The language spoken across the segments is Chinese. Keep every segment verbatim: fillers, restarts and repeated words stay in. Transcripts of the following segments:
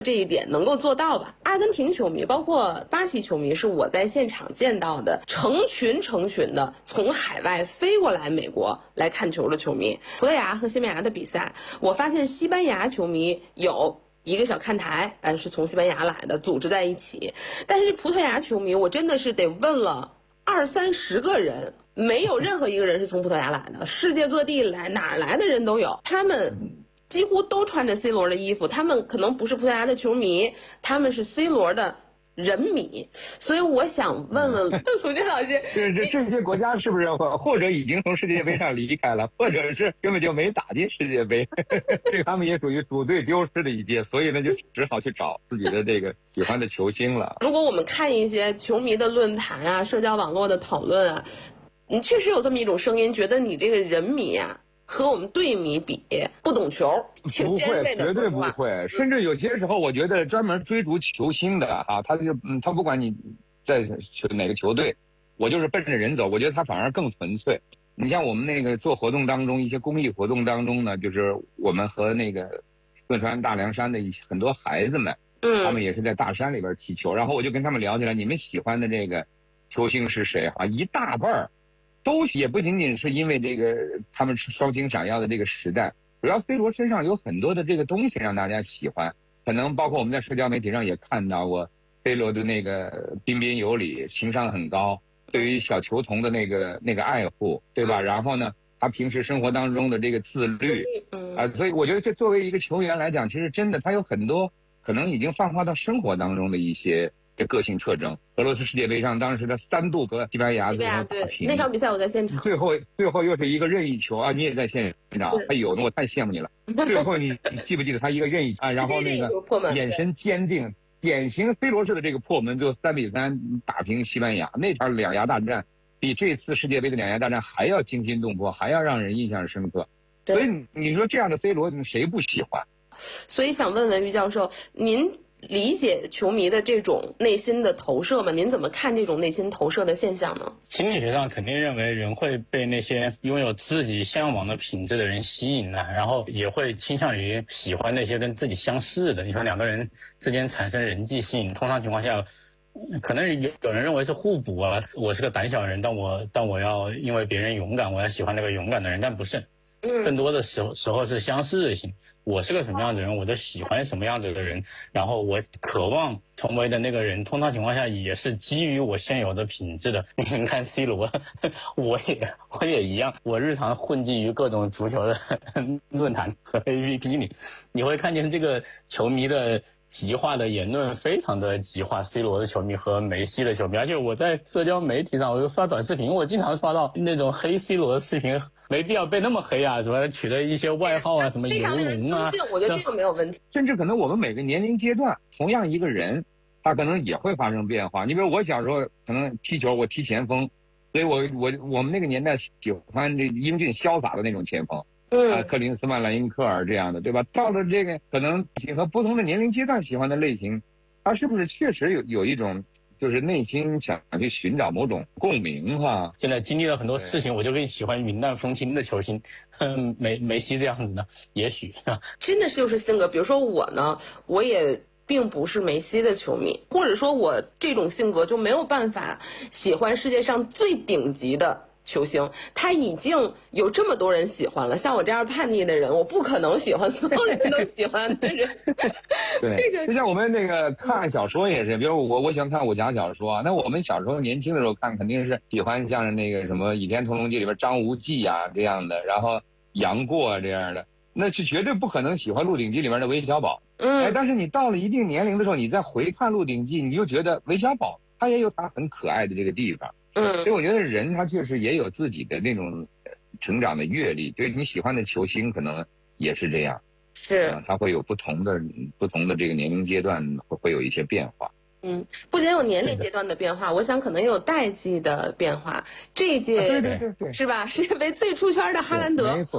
这一点能够做到吧。阿根廷球迷包括巴西球迷是我在现场见到的成群成群的从海外飞过来美国来看球的球迷。葡萄牙和西班牙的比赛，我发现西班牙球迷有一个小看台，呃，是从西班牙来的，组织在一起。但是这葡萄牙球迷，我真的是得问了二三十个人，没有任何一个人是从葡萄牙来的，世界各地来哪儿来的人都有，他们几乎都穿着 C 罗的衣服，他们可能不是葡萄牙的球迷，他们是 C 罗的人迷。所以我想问问鲁军老师， 这这这些国家是不是或或者已经从世界杯上离开了，或者是根本就没打进世界杯？这他们也属于组队丢失的一届，所以呢就只好去找自己的这个喜欢的球星了。 如果我们看一些球迷的论坛啊、社交网络的讨论啊，你确实有这么一种声音，觉得你这个人迷啊和我们队迷比不懂球，挺尖锐的。 绝对不会，甚至有些时候，我觉得专门追逐球星的啊，他就嗯，他不管你在球哪个球队，我就是奔着人走，我觉得他反而更纯粹。你像我们那个做活动当中，一些公益活动当中呢，就是我们和那个四川大凉山的一些很多孩子们， 嗯， 他们也是在大山里边踢球，然后我就跟他们聊起来，你们喜欢的这个球星是谁啊？一大半儿。都也不仅仅是因为这个他们是双星闪耀的这个时代，主要 C 罗身上有很多的这个东西让大家喜欢，可能包括我们在社交媒体上也看到过 C 罗的那个彬彬有礼，情商很高，对于小球童的那个那个爱护，对吧？然后呢，他平时生活当中的这个自律，啊、呃，所以我觉得这作为一个球员来讲，其实真的他有很多可能已经泛化到生活当中的一些这个性特征。俄罗斯世界杯上，当时的三度和西班牙最后打平， 那场比赛我在现场， 最后最后又是一个任意球啊！你也在现场，哎呦，我太羡慕你了。最后你你记不记得他一个任意啊？然后那个眼神坚定，典型 C 罗式的这个破门，最后三比三打平西班牙。那场两牙大战比这次世界杯的两牙大战还要惊心动魄，还要让人印象深刻。所以你说这样的 C 罗谁不喜欢？ 所以想问问于教授，您理解球迷的这种内心的投射吗？您怎么看这种内心投射的现象呢？ 心理学上肯定认为人会被那些拥有自己向往的品质的人吸引的，然后也会倾向于喜欢那些跟自己相似的。你说两个人之间产生人际吸引，通常情况下可能有有人认为是互补啊，我是个胆小人，但我但我要因为别人勇敢，我要喜欢那个勇敢的人，但不是，更多的时候时候是相似性。我是个什么样的人，我就喜欢什么样子的人，然后我渴望成为的那个人，通常情况下也是基于我现有的品质的。你看 C 罗，我也我也一样，我日常混迹于各种足球的论坛和 A P P 里，你会看见这个球迷的极化的言论非常的极化 ，C 罗的球迷和梅西的球迷，而且我在社交媒体上，我就刷短视频，我经常刷到那种黑 C 罗的视频，没必要被那么黑啊，什么取了一些外号啊，什么游民啊， 我觉得这个没有问题。 甚至可能我们每个年龄阶段，同样一个人，他可能也会发生变化。你比如我小时候可能踢球，我踢前锋，所以我我我们那个年代喜欢这英俊潇洒的那种前锋。 嗯， 啊，克林斯曼、莱因克尔这样的，对吧？到了这个可能和不同的年龄阶段喜欢的类型，他是不是确实有有一种就是内心想去寻找某种共鸣哈？ 现在经历了很多事情，我就更喜欢云淡风轻的球星，嗯，梅梅西这样子的，也许真的是就是性格。比如说我呢，我也并不是梅西的球迷，或者说我这种性格就没有办法喜欢世界上最顶级的球星，他已经有这么多人喜欢了，像我这样叛逆的人，我不可能喜欢所有人都喜欢的人。 对，这个就像我们那个看小说也是，比如我我喜欢看武侠小说，那我们小时候年轻的时候看，肯定是喜欢像那个什么《倚天屠龙记》里边张无忌啊这样的，然后杨过啊这样的，那是绝对不可能喜欢《鹿鼎记》里面的韦小宝。 嗯， 哎，但是你到了一定年龄的时候，你再回看《鹿鼎记》，你就觉得韦小宝他也有他很可爱的这个地方。 嗯， 所以我觉得人他确实也有自己的那种成长的阅历，就是你喜欢的球星可能也是这样， 是、 呃、他会有不同的不同的这个年龄阶段会会有一些变化。 嗯，不仅有年龄阶段的变化，我想可能也有代际的变化。这一届、 啊、对对对对， 是吧？世界杯最出圈的哈兰德， 没错。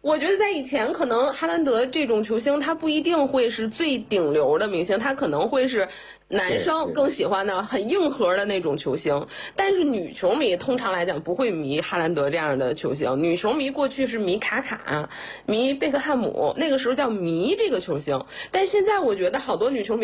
我觉得在以前，可能哈兰德这种球星，他不一定会是最顶流的明星，他可能会是男生更喜欢的很硬核的那种球星。但是女球迷通常来讲不会迷哈兰德这样的球星，女球迷过去是迷卡卡、迷贝克汉姆，那个时候叫迷这个球星。但现在我觉得好多女球迷